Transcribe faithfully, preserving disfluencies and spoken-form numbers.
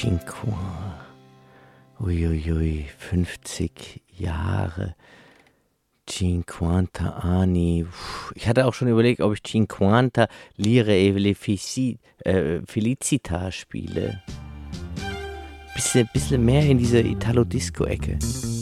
Cinquanta. Uiuiui, fünfzig Jahre. Cinquanta anni. Ich hatte auch schon überlegt, ob ich Cinquanta Lire e le Fici, äh, Felicita spiele. Bisschen, bisschen mehr in diese Italo-Disco-Ecke.